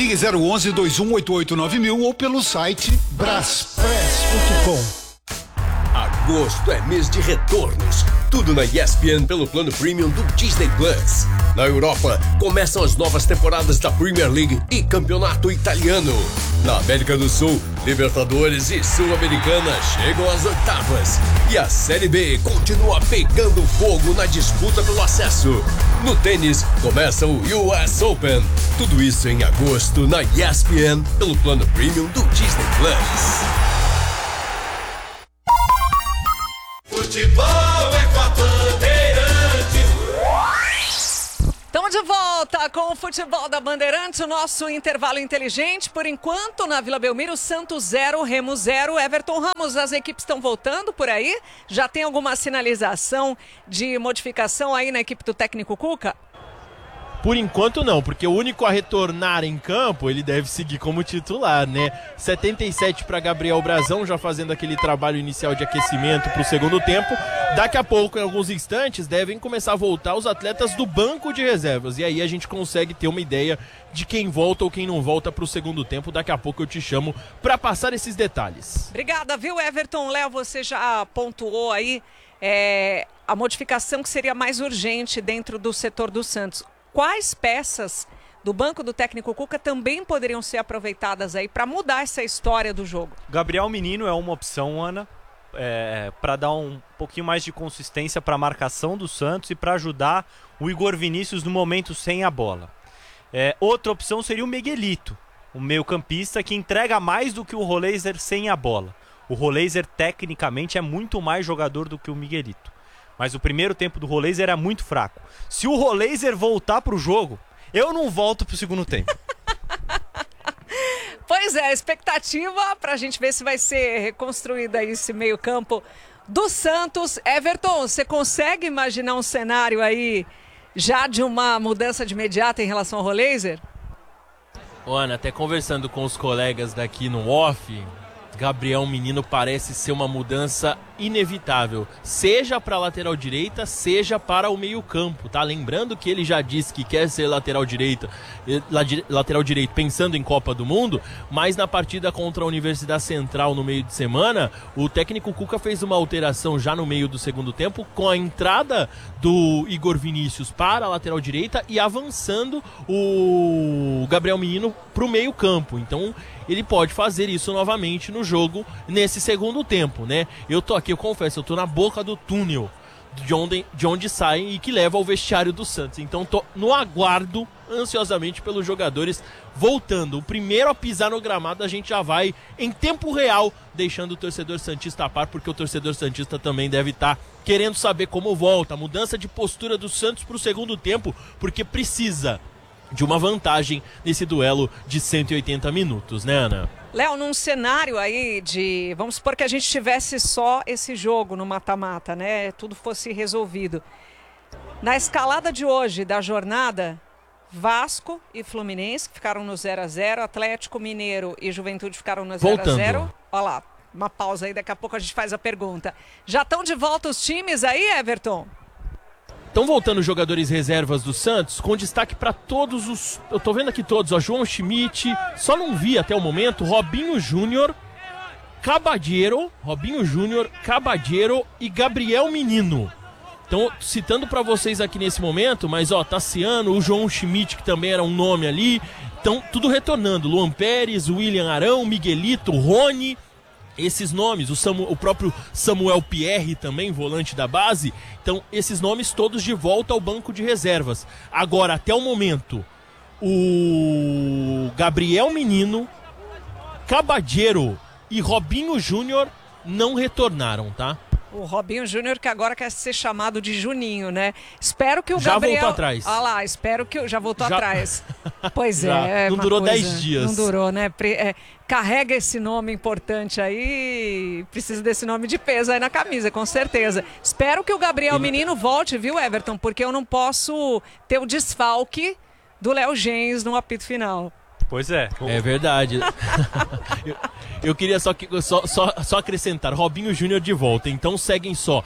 Ligue 011-2188-9000 ou pelo site braspress.com. Agosto é mês de retornos. Tudo na ESPN pelo plano premium do Disney Plus. Na Europa, começam as novas temporadas da Premier League e Campeonato Italiano. Na América do Sul, Libertadores e Sul-Americana chegam às oitavas. E a Série B continua pegando fogo na disputa pelo acesso. No tênis, começa o US Open. Tudo isso em agosto na ESPN pelo plano premium do Disney Plus. Futebol é com a Bandeirantes. Estamos de volta com o Futebol da Bandeirantes, o nosso intervalo inteligente. Por enquanto, na Vila Belmiro, Santos 0, Remo 0. Everton Ramos, as equipes estão voltando por aí? Já tem alguma sinalização de modificação aí na equipe do técnico Cuca? Por enquanto não, porque o único a retornar em campo, ele deve seguir como titular, né? 77 para Gabriel Brazão, já fazendo aquele trabalho inicial de aquecimento para o segundo tempo. Daqui a pouco, em alguns instantes, devem começar a voltar os atletas do banco de reservas. E aí a gente consegue ter uma ideia de quem volta ou quem não volta para o segundo tempo. Daqui a pouco eu te chamo para passar esses detalhes. Obrigada, viu, Everton? Léo, você já pontuou aí a modificação que seria mais urgente dentro do setor do Santos. Quais peças do banco do técnico Cuca também poderiam ser aproveitadas aí para mudar essa história do jogo? Gabriel Menino é uma opção, Ana, para dar um pouquinho mais de consistência para a marcação do Santos e para ajudar o Igor Vinícius no momento sem a bola. Outra opção seria o Miguelito, o meio-campista que entrega mais do que o Roleiser sem a bola. O Roleiser tecnicamente é muito mais jogador do que o Miguelito. Mas o primeiro tempo do Roleiser era muito fraco. Se o Roleiser voltar pro jogo, eu não volto pro segundo tempo. Pois é, expectativa pra gente ver se vai ser reconstruído aí esse meio-campo do Santos. Everton, você consegue imaginar um cenário aí já de uma mudança de imediata em relação ao Roleiser? Ana, até conversando com os colegas daqui no off, Gabriel Menino parece ser uma mudança inevitável, seja para a lateral direita, seja para o meio-campo, tá? Lembrando que ele já disse que quer ser lateral direito pensando em Copa do Mundo, mas na partida contra a Universidade Central no meio de semana, o técnico Cuca fez uma alteração já no meio do segundo tempo, com a entrada do Igor Vinícius para a lateral direita e avançando o Gabriel Menino para o meio-campo. Então ele pode fazer isso novamente no jogo nesse segundo tempo, né? Eu confesso, eu tô na boca do túnel de onde saem e que leva ao vestiário do Santos. Então tô no aguardo ansiosamente pelos jogadores voltando. O primeiro a pisar no gramado, a gente já vai em tempo real deixando o torcedor santista a par, porque o torcedor santista também deve estar querendo saber como volta. A mudança de postura do Santos para o segundo tempo, porque precisa de uma vantagem nesse duelo de 180 minutos, né, Ana? Léo, num cenário aí de... Vamos supor que a gente tivesse só esse jogo no mata-mata, né? Tudo fosse resolvido. Na escalada de hoje, da jornada, Vasco e Fluminense ficaram no 0-0, Atlético Mineiro e Juventude ficaram no 0-0. Olha lá, uma pausa aí, daqui a pouco a gente faz a pergunta. Já estão de volta os times aí, Everton? Estão voltando os jogadores reservas do Santos, com destaque para todos os... Eu tô vendo aqui todos, ó, João Schmidt, só não vi até o momento, Robinho Júnior, Caballero e Gabriel Menino. Então, citando para vocês aqui nesse momento, mas ó, Tassiano, o João Schmidt, que também era um nome ali, então tudo retornando, Luan Pérez, William Arão, Miguelito, Rony... Esses nomes, o próprio Samuel Pierre também, volante da base. Então, esses nomes todos de volta ao banco de reservas. Agora, até o momento, o Gabriel Menino, Caballero e Robinho Júnior não retornaram, tá? O Robinho Júnior, que agora quer ser chamado de Juninho, né? Espero que o Gabriel... Já voltou atrás. Ah lá, espero que... Já voltou atrás. Pois é. Não durou 10 dias. Não durou, né? Carrega esse nome importante aí, precisa desse nome de peso aí na camisa, com certeza. Espero que o Gabriel Menino volte, viu, Everton? Porque eu não posso ter o desfalque do Léo Gens no apito final. Pois é. É verdade. eu queria só acrescentar, Robinho Júnior de volta. Então seguem só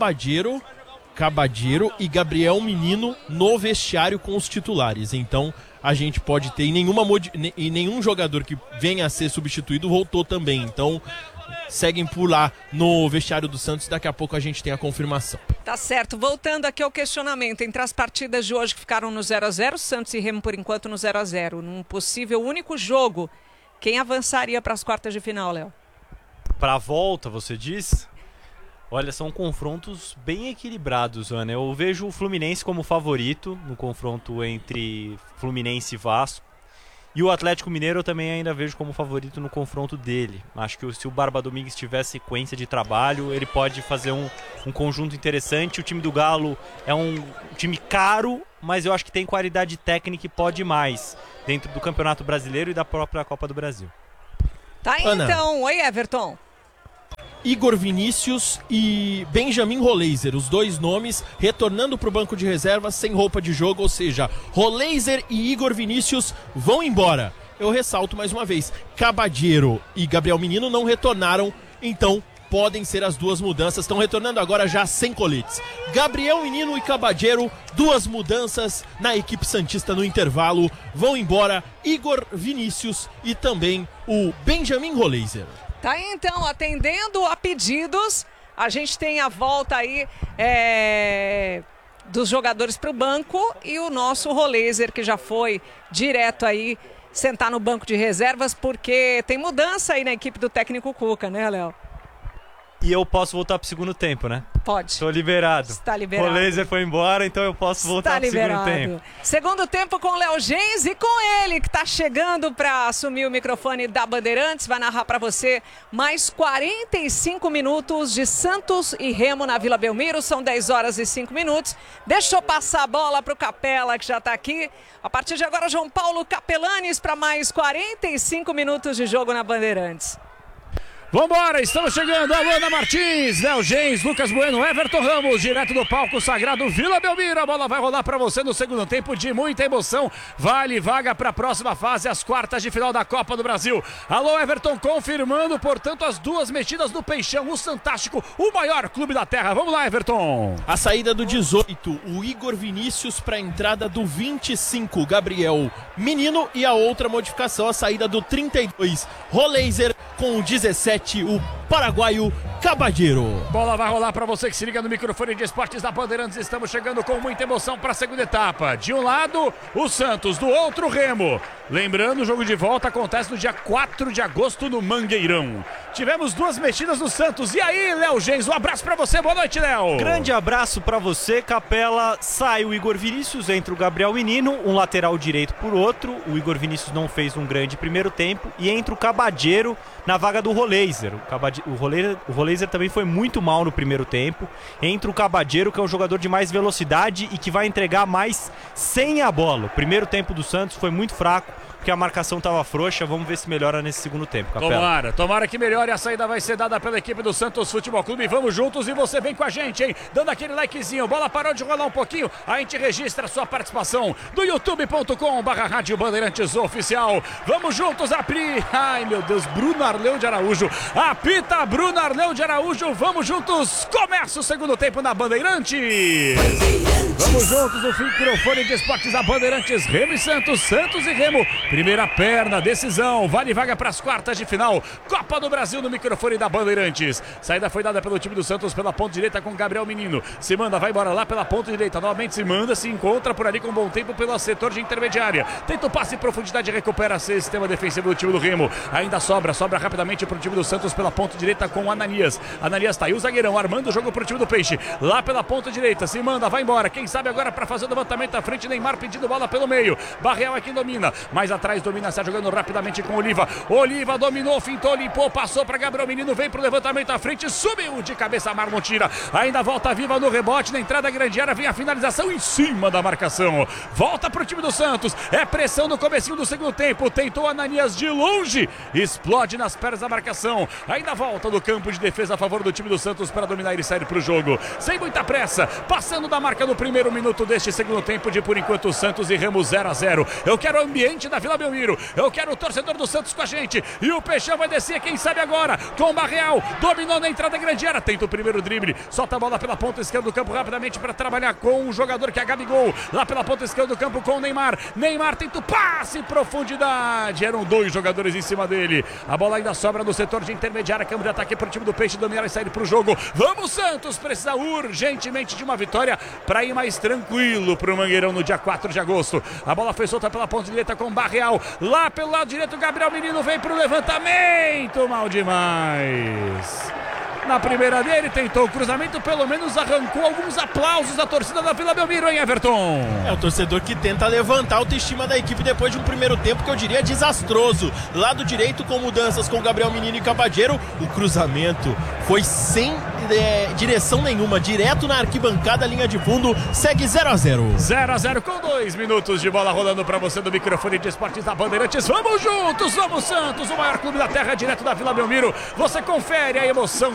Caballero e Gabriel Menino no vestiário com os titulares. Então a gente pode ter, e nenhum jogador que venha a ser substituído voltou também. Então, seguem por lá no vestiário do Santos, daqui a pouco a gente tem a confirmação. Tá certo, voltando aqui ao questionamento, entre as partidas de hoje que ficaram no 0x0, Santos e Remo por enquanto no 0x0, num possível único jogo, quem avançaria para as quartas de final, Léo? Para a volta, você diz? Olha, são confrontos bem equilibrados, Ana. Eu vejo o Fluminense como favorito no confronto entre Fluminense e Vasco. E o Atlético Mineiro eu também ainda vejo como favorito no confronto dele. Acho que se o Barba Domingues tiver sequência de trabalho, ele pode fazer um conjunto interessante. O time do Galo é um time caro, mas eu acho que tem qualidade técnica e pode mais dentro do Campeonato Brasileiro e da própria Copa do Brasil. Tá aí, Ana. então. Oi, Everton. Igor Vinícius e Benjamin Roleiser, os dois nomes retornando para o banco de reservas sem roupa de jogo, ou seja, Roleiser e Igor Vinícius vão embora. Eu ressalto mais uma vez, Cabadiero e Gabriel Menino não retornaram, então podem ser as duas mudanças, estão retornando agora já sem coletes. Gabriel Menino e Cabadiero, duas mudanças na equipe santista no intervalo, vão embora Igor Vinícius e também o Benjamin Roleiser. Tá aí, então, atendendo a pedidos, a gente tem a volta aí dos jogadores para o banco e o nosso Roleiser, que já foi direto aí sentar no banco de reservas, porque tem mudança aí na equipe do técnico Cuca, né, Léo? E eu posso voltar pro segundo tempo, né? Pode. Estou liberado. Está liberado. O Laser foi embora, então eu posso voltar pro segundo tempo. Segundo tempo com o Léo Gens e com ele que está chegando para assumir o microfone da Bandeirantes. Vai narrar para você mais 45 minutos de Santos e Remo na Vila Belmiro. São 10 horas e 5 minutos. Deixa eu passar a bola para o Capela, que já está aqui. A partir de agora, João Paulo Capelanes para mais 45 minutos de jogo na Bandeirantes. Vambora, estamos chegando, Alana Martins, Léo Gens, Lucas Bueno, Everton Ramos, direto do palco sagrado Vila Belmiro. A bola vai rolar para você no segundo tempo de muita emoção. Vale vaga para a próxima fase, as quartas de final da Copa do Brasil. Alô, Everton, confirmando, portanto, as duas mexidas do Peixão, o Santástico, o maior clube da terra. Vamos lá, Everton. A saída do 18, o Igor Vinícius para a entrada do 25, Gabriel Menino, e a outra modificação, a saída do 32, Roleiser, com o 17, o paraguaio Cabadiero. Bola vai rolar para você que se liga no microfone de esportes da Bandeirantes. Estamos chegando com muita emoção para a segunda etapa. De um lado, o Santos, do outro, o Remo. Lembrando, o jogo de volta acontece no dia 4 de agosto no Mangueirão. Tivemos duas mexidas no Santos. E aí, Léo Gens, um abraço para você. Boa noite, Léo. Grande abraço para você, Capela. Sai o Igor Vinícius, entra o Gabriel Menino, um lateral direito por outro. O Igor Vinícius não fez um grande primeiro tempo. E entra o Cabadiero na vaga do Roleiser. O Roleiser também foi muito mal no primeiro tempo. Entra o Cabadiero, que é um jogador de mais velocidade e que vai entregar mais sem a bola. O primeiro tempo do Santos foi muito fraco, porque a marcação estava frouxa. Vamos ver se melhora nesse segundo tempo, Capela. Tomara que melhore. A saída vai ser dada pela equipe do Santos Futebol Clube. Vamos juntos e você vem com a gente, hein? Dando aquele likezinho. Bola parou de rolar um pouquinho. A gente registra a sua participação do youtube.com/Rádio Bandeirantes Oficial. Vamos juntos, Ai, meu Deus, Bruno Arleu de Araújo. Apita Bruno Arleu de Araújo. Vamos juntos. Começa o segundo tempo na Bandeirantes. Vamos juntos, o microfone de esportes da Bandeirantes. Remo e Santos, Santos e Remo. Primeira perna, decisão, vale vaga para as quartas de final. Copa do Brasil no microfone da Bandeirantes. Saída foi dada pelo time do Santos pela ponta direita com Gabriel Menino. Se manda, vai embora lá pela ponta direita. Novamente se manda, se encontra por ali com bom tempo pelo setor de intermediária. Tenta o passe em profundidade, recupera o sistema defensivo do time do Remo. Ainda sobra rapidamente para o time do Santos pela ponta direita com o Ananias. Ananias tá aí, o zagueirão, armando o jogo para o time do Peixe. Lá pela ponta direita, se manda, vai embora. Quem sabe agora para fazer o levantamento à frente, Neymar pedindo bola pelo meio. Barreal é quem domina. Mais atrás domina, está jogando rapidamente com Oliva. Oliva dominou, fintou, limpou, passou para Gabriel Menino, vem pro levantamento à frente, subiu de cabeça, Marlon tira. Ainda volta viva no rebote, na entrada grande área, vem a finalização em cima da marcação. Volta pro time do Santos, é pressão no comecinho do segundo tempo, tentou Ananias de longe, explode nas pernas da marcação. Ainda volta do campo de defesa a favor do time do Santos para dominar e sair pro jogo. Sem muita pressa, passando da marca do primeiro primeiro minuto deste segundo tempo de, por enquanto, Santos e Remo 0-0. Eu quero o ambiente da Vila Belmiro, eu quero o torcedor do Santos com a gente. E o Peixão vai descer, quem sabe agora, com o Barreal, dominou na entrada grande área, tenta o primeiro drible, solta a bola pela ponta esquerda do campo rapidamente para trabalhar com o jogador que é Gabigol, lá pela ponta esquerda do campo com o Neymar. Neymar tenta o passe em profundidade, eram 2 jogadores em cima dele. A bola ainda sobra no setor de intermediária, campo de ataque para o time do Peixe dominar e sair para o jogo. Vamos, Santos, precisa urgentemente de uma vitória para ir mais tranquilo para o Mangueirão no dia 4 de agosto. A bola foi solta pela ponta direita com o Barreal, lá pelo lado direito o Gabriel Menino vem para o levantamento, mal demais. Na primeira dele, tentou o cruzamento, pelo menos arrancou alguns aplausos da torcida da Vila Belmiro, hein, Everton? É o torcedor que tenta levantar a autoestima da equipe depois de um primeiro tempo que eu diria desastroso. Lado direito com mudanças com Gabriel Menino e Cabageiro, o cruzamento foi sem direção nenhuma, direto na arquibancada, linha de fundo, segue 0-0. 0-0 com 2 minutos de bola rolando para você do microfone de esportes da Bandeirantes. Vamos juntos, vamos Santos, o maior clube da terra, direto da Vila Belmiro. Você confere a emoção